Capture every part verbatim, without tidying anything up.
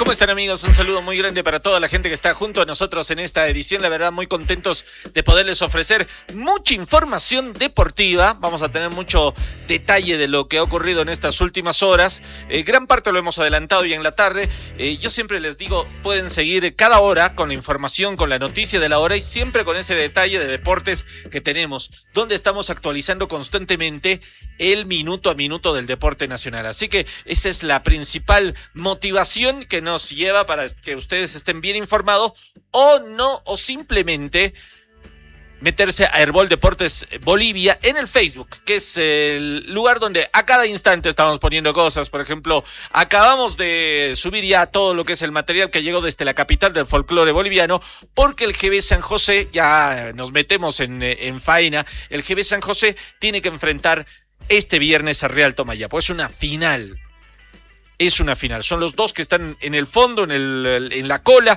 ¿Cómo están, amigos? Un saludo muy grande para toda la gente que está junto a nosotros en esta edición. La verdad, muy contentos de poderles ofrecer mucha información deportiva. Vamos a tener mucho detalle de lo que ha ocurrido en estas últimas horas. Eh, gran parte lo hemos adelantado ya en la tarde. Eh, yo siempre les digo, pueden seguir cada hora con la información, con la noticia de la hora y siempre con ese detalle de deportes que tenemos, donde estamos actualizando constantemente el minuto a minuto del deporte nacional. Así que esa es la principal motivación que nos lleva para que ustedes estén bien informados o no, o simplemente meterse a Herbol Deportes Bolivia en el Facebook, que es el lugar donde a cada instante estamos poniendo cosas. Por ejemplo, acabamos de subir ya todo lo que es el material que llegó desde la capital del folclore boliviano, porque el G B San José, ya nos metemos en, en faena, el G B San José tiene que enfrentar este viernes a Real Tomayapo. Es una final. Es una final. Son los dos que están en el fondo, en, el, en la cola.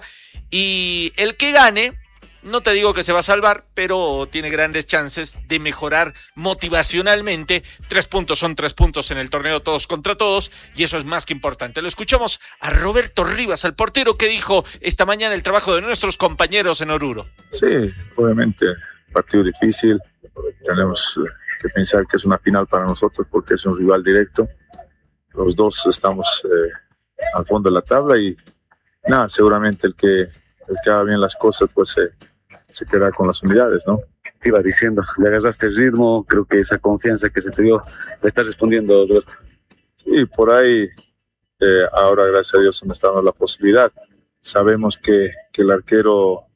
Y el que gane, no te digo que se va a salvar, pero tiene grandes chances de mejorar motivacionalmente. Tres puntos son tres puntos en el torneo todos contra todos. Y eso es más que importante. Lo escuchamos a Roberto Rivas, al portero, que dijo esta mañana el trabajo de nuestros compañeros en Oruro. Sí, obviamente, partido difícil. Tenemos que pensar que es una final para nosotros porque es un rival directo. Los dos estamos eh, al fondo de la tabla y nada, seguramente el que, el que haga bien las cosas pues se, se queda con las unidades, ¿no? Te iba diciendo, le agarraste el ritmo, creo que esa confianza que se te dio, le estás respondiendo, Roberto. Sí, por ahí eh, ahora gracias a Dios se me está dando la posibilidad. Sabemos que, que el arquero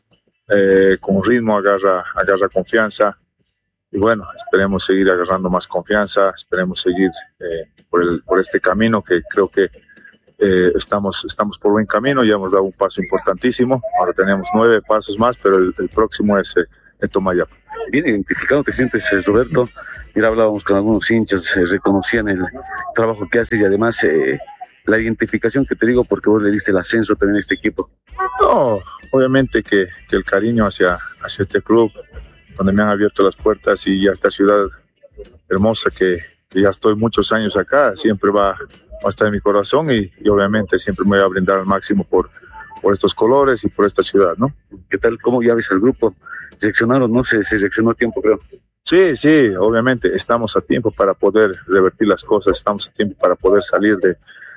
eh, con ritmo agarra, agarra confianza. Y bueno, esperemos seguir agarrando más confianza, esperemos seguir eh, por, el, por este camino que creo que eh, estamos, estamos por buen camino, ya hemos dado un paso importantísimo, ahora tenemos nueve pasos más, pero el, el próximo es eh, el Tomayapo. Bien identificado te sientes, eh, Roberto. Mira, hablábamos con algunos hinchas, eh, reconocían el trabajo que haces y además eh, la identificación que te digo porque vos le diste el ascenso también a este equipo. No, obviamente que, que el cariño hacia, hacia este club, donde me han abierto las puertas y ya esta ciudad hermosa que, que ya estoy muchos años acá, siempre va, va a estar en mi corazón y, y obviamente siempre me voy a brindar al máximo por, por estos colores y por esta ciudad, ¿no? ¿Qué tal? ¿Cómo ya ves al grupo? ¿Reaccionaron? No sé, se reaccionó a tiempo, creo. Sí, sí, obviamente estamos a tiempo para poder revertir las cosas, estamos a tiempo para poder salir de,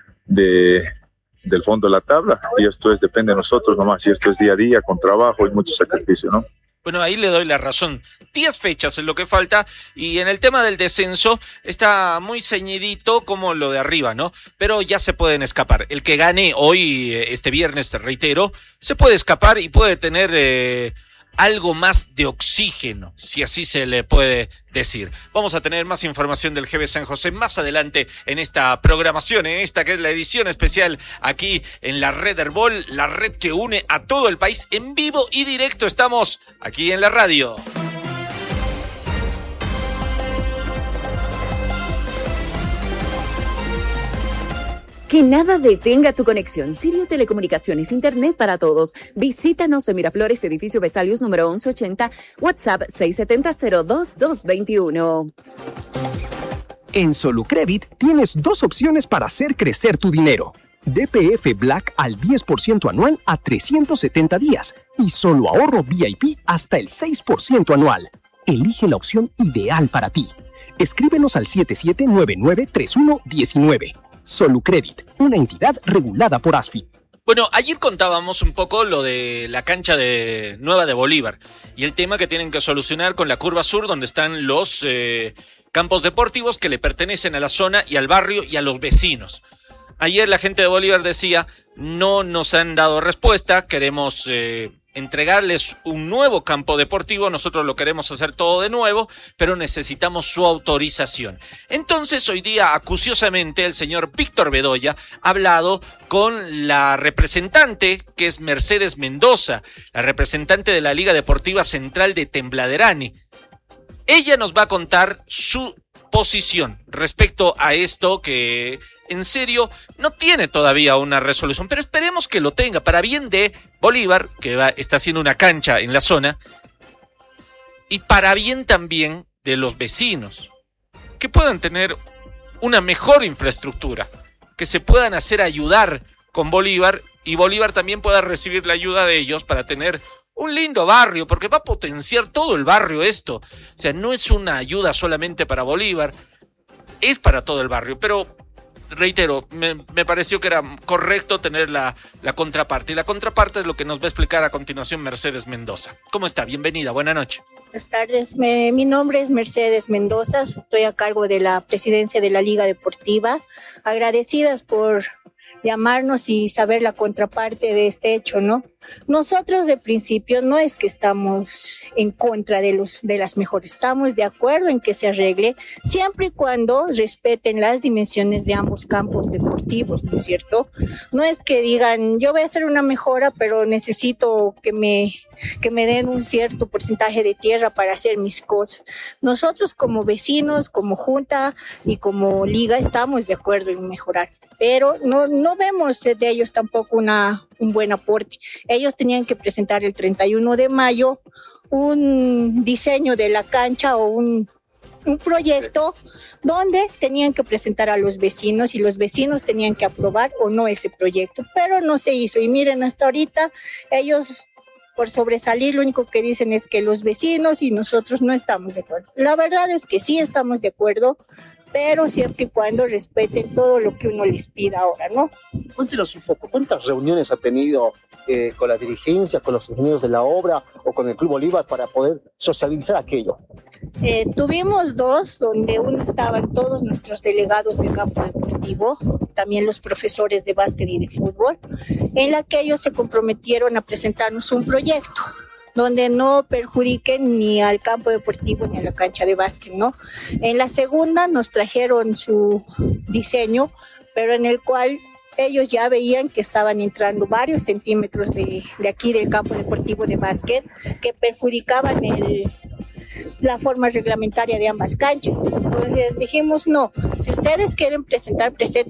de, del fondo de la tabla y esto es, depende de nosotros nomás y esto es día a día con trabajo y mucho sacrificio, ¿no? Bueno, ahí le doy la razón. Diez fechas es lo que falta y en el tema del descenso está muy ceñidito como lo de arriba, ¿no? Pero ya se pueden escapar. El que gane hoy, este viernes, te reitero, se puede escapar y puede tener eh, algo más de oxígeno, si así se le puede decir. Vamos a tener más información del G B San José más adelante en esta programación, en esta que es la edición especial aquí en la Red Herbol, la red que une a todo el país en vivo y directo. Estamos aquí en la radio. Que nada detenga tu conexión. Sirio Telecomunicaciones, Internet para todos. Visítanos en Miraflores, edificio Vesalius, número once ochenta, WhatsApp seis siete cero cero dos dos dos uno. En Solucredit tienes dos opciones para hacer crecer tu dinero. D P F Black al diez por ciento anual a trescientos setenta días y solo ahorro V I P hasta el seis por ciento anual. Elige la opción ideal para ti. Escríbenos al siete siete nueve nueve tres uno uno nueve. Solucredit, una entidad regulada por ASFI. Bueno, ayer contábamos un poco lo de la cancha de nueva de Bolívar y el tema que tienen que solucionar con la curva sur, donde están los eh, campos deportivos que le pertenecen a la zona y al barrio y a los vecinos. Ayer la gente de Bolívar decía, no nos han dado respuesta, queremos eh, entregarles un nuevo campo deportivo, nosotros lo queremos hacer todo de nuevo, pero necesitamos su autorización. Entonces hoy día acuciosamente el señor Víctor Bedoya ha hablado con la representante, que es Mercedes Mendoza, la representante de la Liga Deportiva Central de Tembladerani. Ella nos va a contar su posición respecto a esto que en serio no tiene todavía una resolución, pero esperemos que lo tenga para bien de Bolívar, que va, está haciendo una cancha en la zona, y para bien también de los vecinos, que puedan tener una mejor infraestructura, que se puedan hacer ayudar con Bolívar y Bolívar también pueda recibir la ayuda de ellos para tener un lindo barrio, porque va a potenciar todo el barrio esto. O sea, no es una ayuda solamente para Bolívar, es para todo el barrio, pero reitero, me, me pareció que era correcto tener la, la contraparte. Y la contraparte es lo que nos va a explicar a continuación Mercedes Mendoza. ¿Cómo está? Bienvenida, buena noche. Buenas tardes, me, mi nombre es Mercedes Mendoza, estoy a cargo de la presidencia de la Liga Deportiva. Agradecidas por llamarnos y saber la contraparte de este hecho, ¿no? Nosotros de principio no es que estamos en contra de los de las mejores, estamos de acuerdo en que se arregle siempre y cuando respeten las dimensiones de ambos campos deportivos, ¿no es cierto? No es que digan, yo voy a hacer una mejora, pero necesito que me que me den un cierto porcentaje de tierra para hacer mis cosas. Nosotros como vecinos, como junta y como liga estamos de acuerdo en mejorar, pero no, no vemos de ellos tampoco una, un buen aporte. Ellos tenían que presentar el treinta y uno de mayo un diseño de la cancha o un, un proyecto donde tenían que presentar a los vecinos y los vecinos tenían que aprobar o no ese proyecto, pero no se hizo. Y miren, hasta ahorita ellos, por sobresalir, lo único que dicen es que los vecinos y nosotros no estamos de acuerdo. La verdad es que sí estamos de acuerdo, pero siempre y cuando respeten todo lo que uno les pida ahora, ¿no? Cuéntenos un poco, ¿cuántas reuniones ha tenido eh, con la dirigencia, con los ingenieros de la obra o con el Club Bolívar para poder socializar aquello? Eh, tuvimos dos, donde uno estaban todos nuestros delegados del campo deportivo, también los profesores de básquet y de fútbol, en la que ellos se comprometieron a presentarnos un proyecto donde no perjudiquen ni al campo deportivo ni a la cancha de básquet, ¿no? En la segunda nos trajeron su diseño, pero en el cual ellos ya veían que estaban entrando varios centímetros de, de aquí del campo deportivo de básquet que perjudicaban el, la forma reglamentaria de ambas canchas. Entonces dijimos, no, si ustedes quieren presentar, presenten